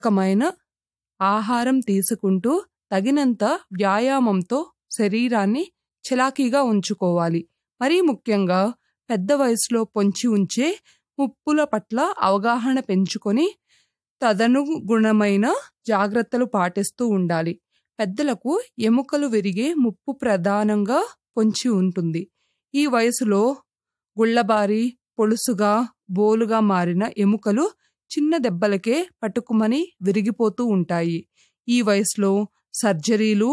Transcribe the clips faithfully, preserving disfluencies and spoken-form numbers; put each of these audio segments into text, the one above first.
రకమైన ఆహారం తీసుకుంటూ తగినంత వ్యాయామంతో శరీరాన్ని చలాకీగా ఉంచుకోవాలి. మరీ ముఖ్యంగా పెద్ద వయసులో పొంచి ఉంచే ముప్పుల పట్ల అవగాహన పెంచుకొని తదనుగుణమైన జాగ్రత్తలు పాటిస్తూ ఉండాలి. పెద్దలకు ఎముకలు విరిగే ముప్పు ప్రధానంగా పొంచి ఉంటుంది. ఈ వయసులో గుళ్ళబారి పొలుసుగా బోలుగా మారిన ఎముకలు చిన్న దెబ్బలకే పట్టుకుమని విరిగిపోతూ ఉంటాయి. ఈ వయసులో సర్జరీలు,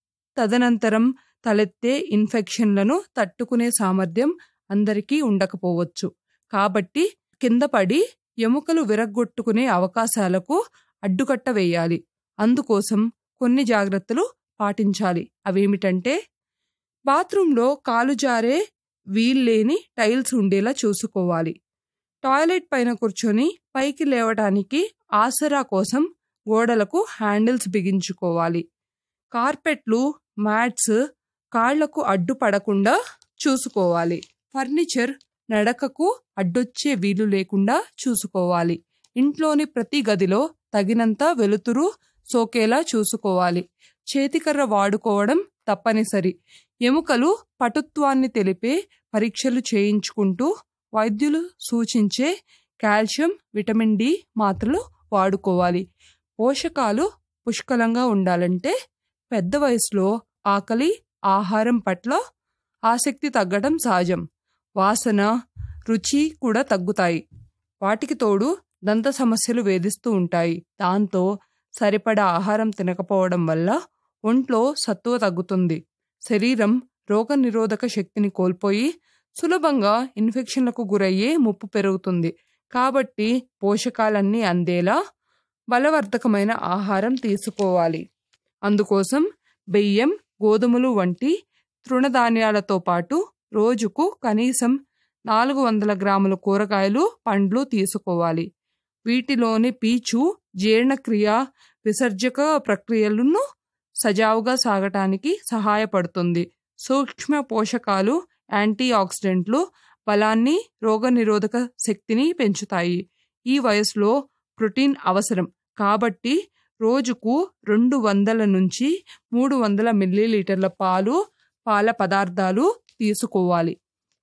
తదనంతరం తలెత్తే ఇన్ఫెక్షన్లను తట్టుకునే సామర్థ్యం అందరికీ ఉండకపోవచ్చు. కాబట్టి కింద పడి ఎముకలు విరగ్గొట్టుకునే అవకాశాలకు అడ్డుకట్ట వేయాలి. అందుకోసం కొన్ని జాగ్రత్తలు పాటించాలి. అవేమిటంటే, బాత్రూంలో కాలు జారే వీల్లేని టైల్స్ ఉండేలా చూసుకోవాలి. టాయిలెట్ పైన కూర్చొని పైకి లేవటానికి ఆసరా కోసం గోడలకు హ్యాండిల్స్ బిగించుకోవాలి. కార్పెట్లు, మ్యాట్స్ కాళ్లకు అడ్డుపడకుండా చూసుకోవాలి. ఫర్నిచర్ నడకకు అడ్డొచ్చే వీలు లేకుండా చూసుకోవాలి. ఇంట్లోని ప్రతి గదిలో తగినంత వెలుతురు సోకేలా చూసుకోవాలి. చేతికర్ర వాడుకోవడం తప్పనిసరి. ఎముకలు పటుత్వాన్ని తెలిపే పరీక్షలు చేయించుకుంటూ వైద్యులు సూచించే కాల్షియం, విటమిన్ డి మాత్రలు వాడుకోవాలి. పోషకాలు పుష్కలంగా ఉండాలంటే పెద్ద వయసులో ఆకలి, ఆహారం పట్ల ఆసక్తి తగ్గడం సహజం. వాసన, రుచి కూడా తగ్గుతాయి. వాటికి తోడు దంత సమస్యలు వేధిస్తూ ఉంటాయి. దాంతో సరిపడా ఆహారం తినకపోవడం వల్ల ఒంట్లో సత్తువ తగ్గుతుంది. శరీరం రోగనిరోధక శక్తిని కోల్పోయి సులభంగా ఇన్ఫెక్షన్లకు గురయ్యే ముప్పు పెరుగుతుంది. కాబట్టి పోషకాలన్నీ అందేలా బలవర్ధకమైన ఆహారం తీసుకోవాలి. అందుకోసం బియ్యం, గోధుమలు వంటి తృణధాన్యాలతో పాటు రోజుకు కనీసం నాలుగు వందల గ్రాముల కూరగాయలు, పండ్లు తీసుకోవాలి. వీటిలోని పీచు జీర్ణక్రియ, విసర్జక ప్రక్రియలను సజావుగా సాగటానికి సహాయపడుతుంది. సూక్ష్మ పోషకాలు, యాంటీ ఆక్సిడెంట్లు బలాన్ని, రోగనిరోధక శక్తిని పెంచుతాయి. ఈ వయసులో ప్రోటీన్ అవసరం. కాబట్టి రోజుకు రెండు వందల నుంచి మూడు వందల మిల్లీలీటర్ల పాలు, పాల పదార్థాలు తీసుకోవాలి.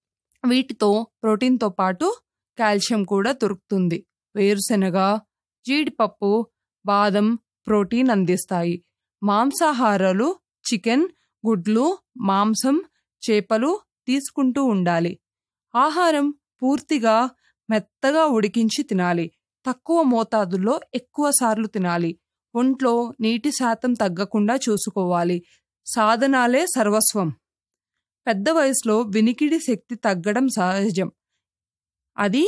వీటితో ప్రోటీన్తో పాటు కాల్షియం కూడా దొరుకుతుంది. వేరుశెనగ, జీడిపప్పు, బాదం ప్రోటీన్ అందిస్తాయి. మాంసాహారాలు చికెన్, గుడ్లు, మాంసం, చేపలు తీసుకుంటూ ఉండాలి. ఆహారం పూర్తిగా మెత్తగా ఉడికించి తినాలి. తక్కువ మోతాదులో ఎక్కువ సార్లు తినాలి. ఒంట్లో నీటి శాతం తగ్గకుండా చూసుకోవాలి. సాధనాలే సర్వస్వం. పెద్ద వయసులో వినికిడి శక్తి తగ్గడం సహజం. అది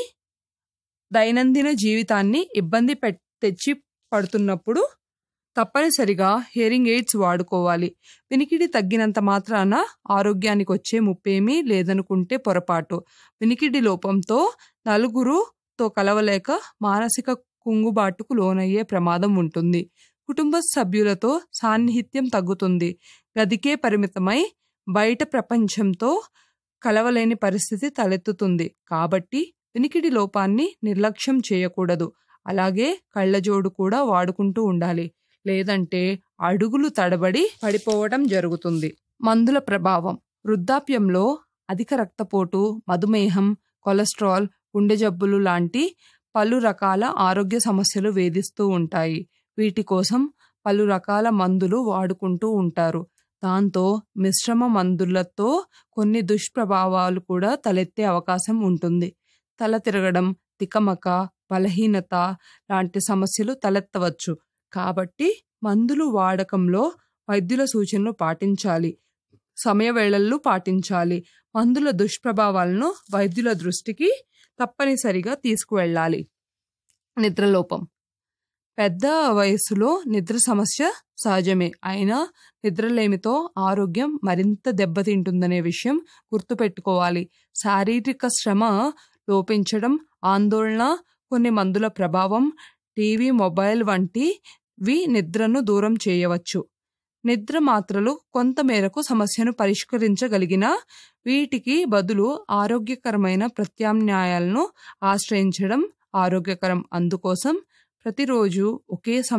దైనందిన జీవితాన్ని ఇబ్బంది పె తెచ్చి పడుతున్నప్పుడు తప్పనిసరిగా హియరింగ్ ఎయిడ్స్ వాడుకోవాలి. వినికిడి తగ్గినంత మాత్రాన ఆరోగ్యానికి వచ్చే ముప్పేమీ లేదనుకుంటే పొరపాటు. వినికిడి లోపంతో నలుగురుతో కలవలేక మానసిక కుంగుబాటుకు లోనయ్యే ప్రమాదం ఉంటుంది. కుటుంబ సభ్యులతో సాన్నిహిత్యం తగ్గుతుంది. గదికే పరిమితమై బయట ప్రపంచంతో కలవలేని పరిస్థితి తలెత్తుతుంది. కాబట్టి వినికిడి లోపాన్ని నిర్లక్ష్యం చేయకూడదు. అలాగే కళ్ళజోడు కూడా వాడుకుంటూ ఉండాలి. లేదంటే అడుగులు తడబడి పడిపోవడం జరుగుతుంది. మందుల ప్రభావం. వృద్ధాప్యంలో అధిక రక్తపోటు, మధుమేహం, కొలెస్ట్రాల్, గుండె జబ్బులు లాంటి పలు రకాల ఆరోగ్య సమస్యలు వేధిస్తూ ఉంటాయి. వీటి కోసం పలు రకాల మందులు వాడుకుంటూ ఉంటారు. దాంతో మిశ్రమ మందులతో కొన్ని దుష్ప్రభావాలు కూడా తలెత్తే అవకాశం ఉంటుంది. తల తిరగడం, తికమక, బలహీనత లాంటి సమస్యలు తలెత్తవచ్చు. కాబట్టి మందులు వాడకంలో వైద్యుల సూచనలు పాటించాలి. సమయవేళల్లో పాటించాలి. మందుల దుష్ప్రభావాలను వైద్యుల దృష్టికి తప్పనిసరిగా తీసుకువెళ్ళాలి. నిద్రలోపం. పెద్ద వయసులో నిద్ర సమస్య సహజమే. అయినా నిద్రలేమితో ఆరోగ్యం మరింత దెబ్బతింటుందనే విషయం గుర్తుపెట్టుకోవాలి. శారీరక శ్రమ లోపించడం, ఆందోళన, కొన్ని మందుల ప్రభావం, టీవీ, మొబైల్ వంటివి నిద్రను దూరం చేయవచ్చు. నిద్ర మాత్రలు కొంతమేరకు సమస్యను పరిష్కరించగలిగిన వీటికి బదులు ఆరోగ్యకరమైన ప్రత్యామ్నాయాలను ఆశ్రయించడం ఆరోగ్యకరం. అందుకోసం ప్రతిరోజు ఒకే